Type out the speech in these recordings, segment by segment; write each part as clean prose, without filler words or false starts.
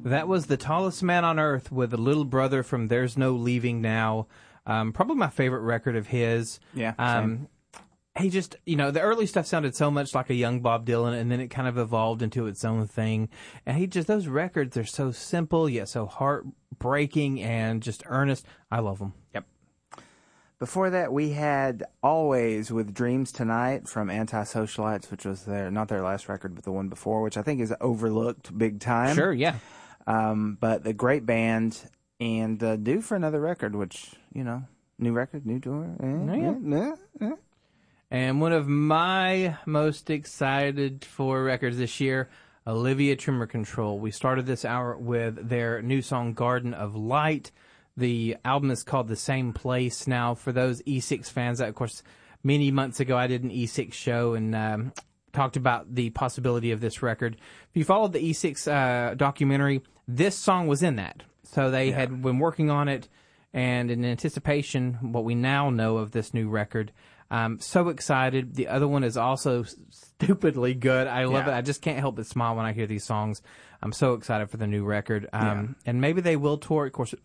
That was The Tallest Man on Earth with a little brother from There's No Leaving Now. Probably my favorite record of his. Yeah, same. He just, the early stuff sounded so much like a young Bob Dylan, and then it kind of evolved into its own thing. And those records are so simple, yet so heartbreaking and just earnest. I love them. Yep. Before that, we had Always with Dreams Tonight from Antisocialites, which was not their last record, but the one before, which I think is overlooked big time. Sure, yeah. But the great band, and due for another record, which, new record, new tour. And one of my most excited for records this year, Olivia Tremor Control. We started this hour with their new song, Garden of Light. The album is called The Same Place. Now, for those E6 fans, of course, many months ago I did an E6 show and talked about the possibility of this record. If you followed the E6 documentary, this song was in that. So they had been working on it, and in anticipation, what we now know of this new record, I'm so excited. The other one is also stupidly good. I love it. I just can't help but smile when I hear these songs. I'm so excited for the new record. And maybe they will tour. Of course,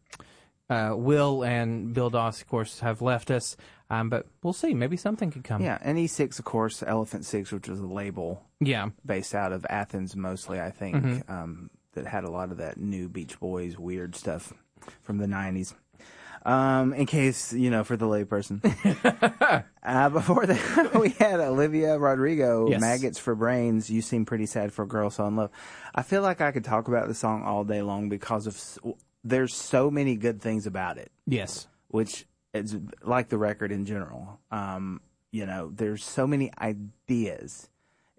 Will and Bill Doss, of course, have left us. But we'll see. Maybe something could come. Yeah, and E6, of course, Elephant Six, which was a label based out of Athens mostly, I think, that had a lot of that new Beach Boys weird stuff from the 90s. In case, for the layperson. Before that, we had Olivia Rodrigo, Maggots for Brains, You Seem Pretty Sad for a Girl So in Love. I feel like I could talk about the song all day long because there's so many good things about it. Yes. Which is like the record in general. There's so many ideas.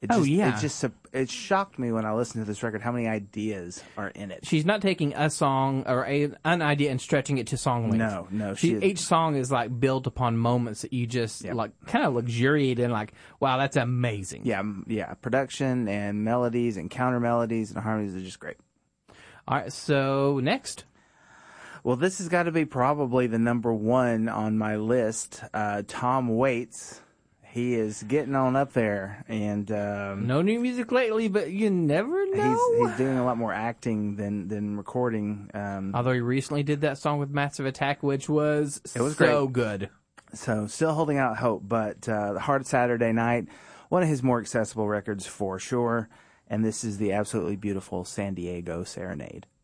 It shocked me when I listened to this record how many ideas are in it. She's not taking a song or an idea and stretching it to song length. No. Each song is like built upon moments that you just kind of luxuriate in, like, wow, that's amazing. Yeah. Production and melodies and counter melodies and harmonies are just great. All right, so next. Well, this has got to be probably the number one on my list. Tom Waits. He is getting on up there, and no new music lately, but you never know. He's doing a lot more acting than recording. Although he recently did that song with Massive Attack, which was so great. Good. So still holding out hope, but The Hard Saturday Night, one of his more accessible records for sure, and this is the absolutely beautiful San Diego Serenade.